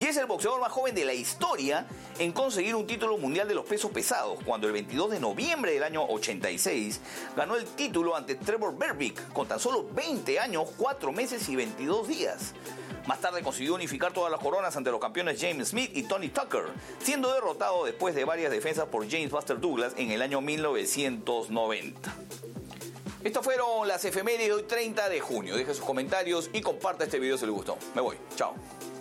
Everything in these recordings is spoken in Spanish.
que es el boxeador más joven de la historia en conseguir un título mundial de los pesos pesados, cuando el 22 de noviembre del año 86 ganó el título ante Trevor Berbick con tan solo 20 años, 4 meses y 22 días. Más tarde consiguió unificar todas las coronas ante los campeones James Smith y Tony Tucker, siendo derrotado después de varias defensas por James Buster Douglas en el año 1990. Estas fueron las efemérides de hoy 30 de junio. Deje sus comentarios y comparta este video si les gustó. Me voy. Chao.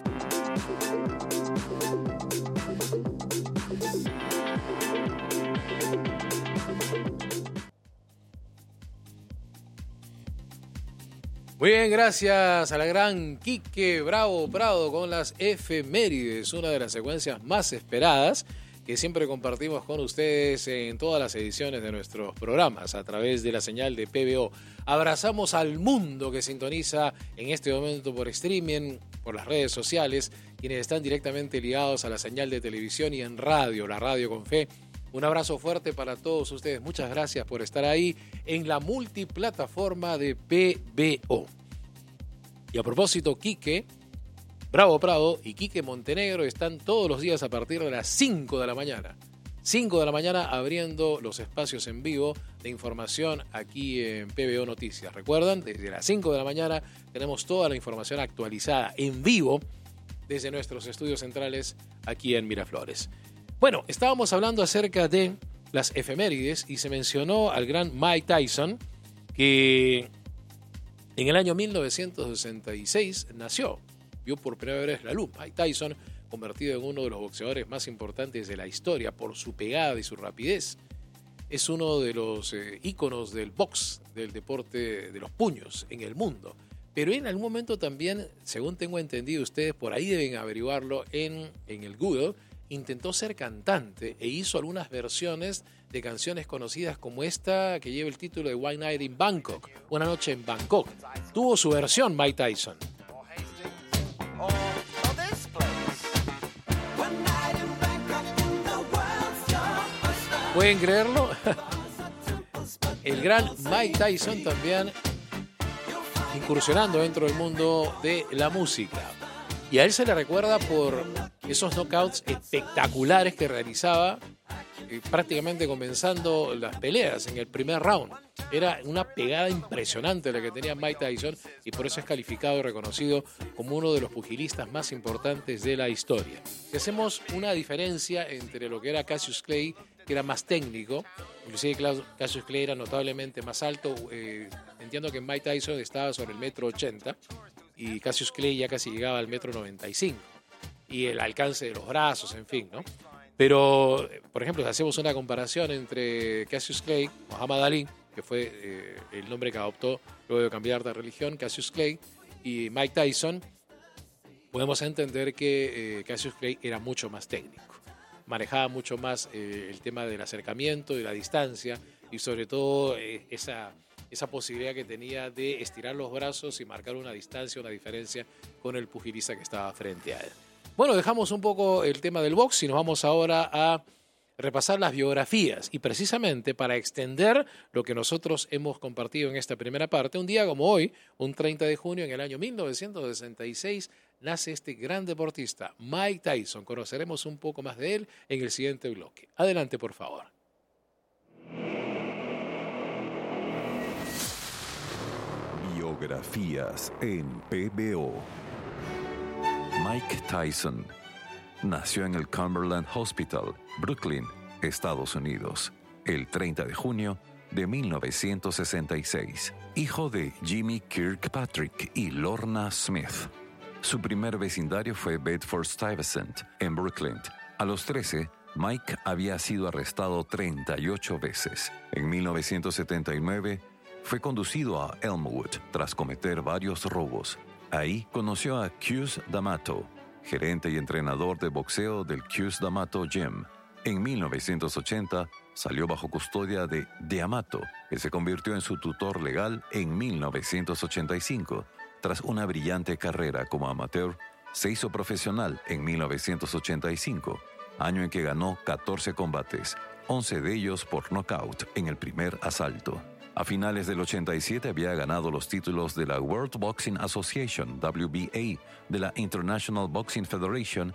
Muy bien, gracias a la gran Quique Bravo Prado con las efemérides, una de las secuencias más esperadas que siempre compartimos con ustedes en todas las ediciones de nuestros programas a través de la señal de PBO. Abrazamos al mundo que sintoniza en este momento por streaming, por las redes sociales, quienes están directamente ligados a la señal de televisión y en radio, la Radio con Fe. Un abrazo fuerte para todos ustedes. Muchas gracias por estar ahí en la multiplataforma de PBO. Y a propósito, Quique Bravo Prado y Quique Montenegro están todos los días a partir de las 5 de la mañana. 5 de la mañana abriendo los espacios en vivo de información aquí en PBO Noticias. Recuerdan, desde las 5 de la mañana tenemos toda la información actualizada en vivo desde nuestros estudios centrales aquí en Miraflores. Bueno, estábamos hablando acerca de las efemérides y se mencionó al gran Mike Tyson, que en el año 1966 nació, vio por primera vez la luz. Mike Tyson, convertido en uno de los boxeadores más importantes de la historia por su pegada y su rapidez, es uno de los íconos del box, del deporte de los puños en el mundo. Pero en algún momento también, según tengo entendido, ustedes por ahí deben averiguarlo en el Google, intentó ser cantante e hizo algunas versiones de canciones conocidas como esta que lleva el título de One Night in Bangkok, Una noche en Bangkok. Tuvo su versión Mike Tyson. ¿Pueden creerlo? El gran Mike Tyson también incursionando dentro del mundo de la música. Y a él se le recuerda por esos knockouts espectaculares que realizaba prácticamente comenzando las peleas en el primer round. Era una pegada impresionante la que tenía Mike Tyson y por eso es calificado y reconocido como uno de los pugilistas más importantes de la historia. Si hacemos una diferencia entre lo que era Cassius Clay, que era más técnico, inclusive Cassius Clay era notablemente más alto, entiendo que Mike Tyson estaba sobre el 1,80 m y Cassius Clay ya casi llegaba al 1,95 m, y el alcance de los brazos, en fin, ¿no? Pero, por ejemplo, si hacemos una comparación entre Cassius Clay, Muhammad Ali, que fue el nombre que adoptó luego de cambiar de religión, Cassius Clay, y Mike Tyson, podemos entender que Cassius Clay era mucho más técnico, manejaba mucho más el tema del acercamiento, de la distancia, y sobre todo esa posibilidad que tenía de estirar los brazos y marcar una distancia, una diferencia con el pugilista que estaba frente a él. Bueno, dejamos un poco el tema del box y nos vamos ahora a repasar las biografías. Y precisamente para extender lo que nosotros hemos compartido en esta primera parte, un día como hoy, un 30 de junio en el año 1966, nace este gran deportista, Mike Tyson. Conoceremos un poco más de él en el siguiente bloque. Adelante, por favor. Biografías en PBO. Mike Tyson nació en el Cumberland Hospital, Brooklyn, Estados Unidos, el 30 de junio de 1966. Hijo de Jimmy Kirkpatrick y Lorna Smith. Su primer vecindario fue Bedford-Stuyvesant, en Brooklyn. A los 13, Mike había sido arrestado 38 veces. En 1979, fue conducido a Elmwood tras cometer varios robos. Ahí conoció a Cus D'Amato, gerente y entrenador de boxeo del Cus D'Amato Gym. En 1980 salió bajo custodia de D'Amato, que se convirtió en su tutor legal en 1985. Tras una brillante carrera como amateur, se hizo profesional en 1985, año en que ganó 14 combates, 11 de ellos por nocaut en el primer asalto. A finales del 87 había ganado los títulos de la World Boxing Association, WBA, de la International Boxing Federation